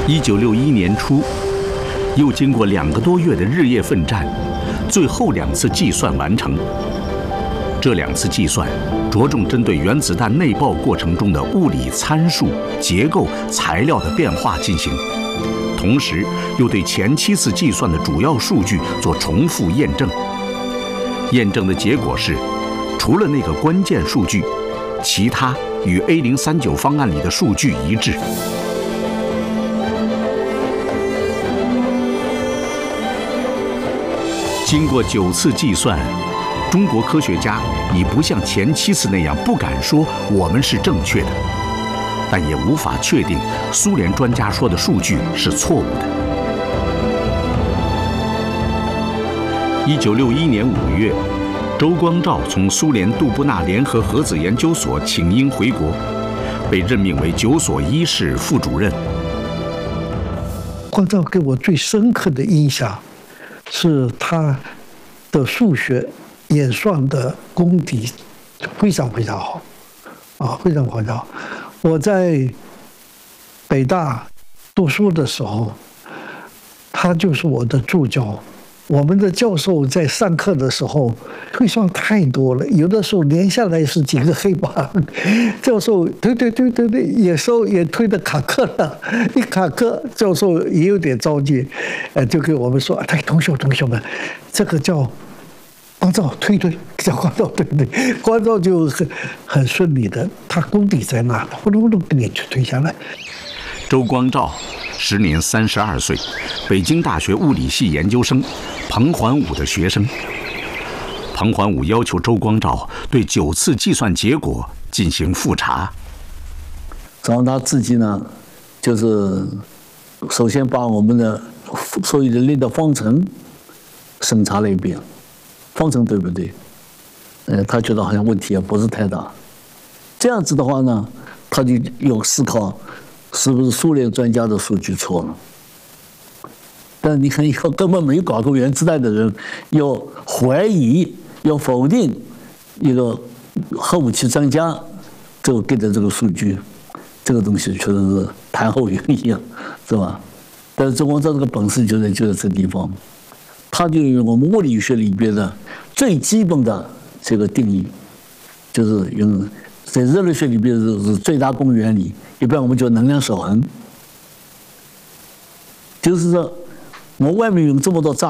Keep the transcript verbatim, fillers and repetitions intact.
一九六一年初，又经过两个多月的日夜奋战，最后两次计算完成。这两次计算着重针对原子弹内爆过程中的物理参数、结构、材料的变化进行，同时又对前七次计算的主要数据做重复验证。验证的结果是，除了那个关键数据，其他与 A 零三九方案里的数据一致。经过九次计算，中国科学家已不像前七次那样不敢说我们是正确的，但也无法确定苏联专家说的数据是错误的。一九六一年五月，周光召从苏联杜布纳联合核子研究所请缨回国，被任命为九所一室副主任。 光召给我最深刻的印象是他的数学演算的功底非常非常好，啊，非常非常好。我在北大读书的时候，他就是我的助教。我们的教授在上课的时候推算太多了，有的时候连下来是几个黑板。教授推推推推推，有时候也推的卡壳了，一卡壳，教授也有点着急，呃，就给我们说：“哎，同学同学们，这个叫光召推推，叫光召推推，光召就很很顺利的，他功底在那的，呼噜呼噜给你去推下来。” 周光召时年三十二岁，北京大学物理系研究生，彭桓武的学生。彭桓武要求周光召对九次计算结果进行复查。 然后他自己呢，就是首先把我们的所有人类的方程审查了一遍，方程对不对？呃，他觉得好像问题也不是太大。这样子的话呢，他就有思考，是不是苏联专家的数据错了？但你看，以后根本没搞过原子弹的人，要怀疑、要否定一个核武器专家这个给的这个数据，这个东西确实是谈后语一样，是吧？但是周光召这个本事就在就在这地方，他就用我们物理学里边的最基本的这个定义，就是用在热力学里边是最大公原理，一般我们叫能量守恒，就是说我外面有这么多炸